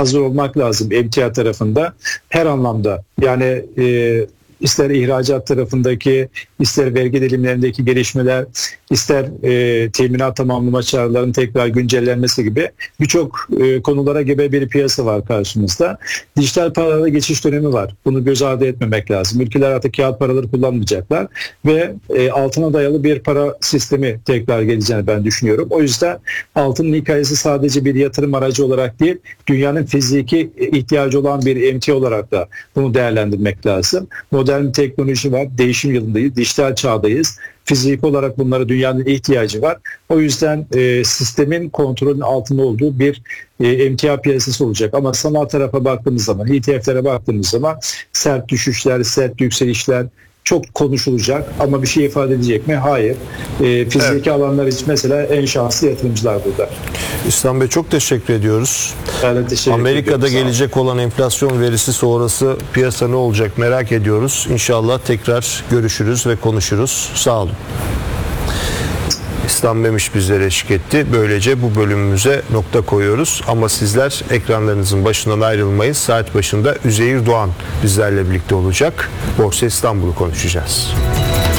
hazır olmak lazım emtia tarafında her anlamda. Yani ister ihracat tarafındaki, ister vergi dilimlerindeki gelişmeler, ister teminat tamamlama çağrılarının tekrar güncellenmesi gibi birçok konulara gebe bir piyasa var karşımızda. Dijital paralara geçiş dönemi var. Bunu göz ardı etmemek lazım. Ülkeler artık kağıt paraları kullanmayacaklar ve altına dayalı bir para sistemi tekrar geleceğini ben düşünüyorum. O yüzden altının hikayesi sadece bir yatırım aracı olarak değil, dünyanın fiziki ihtiyacı olan bir emtia olarak da bunu değerlendirmek lazım. Modern bir teknoloji var, değişim yılındayız, dijital çağdayız. Fiziki olarak bunlara dünyanın ihtiyacı var. O yüzden sistemin kontrolün altında olduğu bir emtia piyasası olacak. Ama sanal tarafa baktığımız zaman, ETF'lere baktığımız zaman sert düşüşler, sert yükselişler çok konuşulacak ama bir şey ifade edecek mi? Hayır. Fiziki alanlar için mesela en şanslı yatırımcılar burada. İslam Bey çok teşekkür ediyoruz. ediyorum. Amerika'da gelecek olan enflasyon verisi sonrası piyasa ne olacak merak ediyoruz. İnşallah tekrar görüşürüz ve konuşuruz. Sağ olun. İslam Memiş bizlere eşlik etti. Böylece bu bölümümüze nokta koyuyoruz. Ama sizler ekranlarınızın başından ayrılmayın. Saat başında Üzeyir Doğan bizlerle birlikte olacak. Borsa İstanbul'u konuşacağız.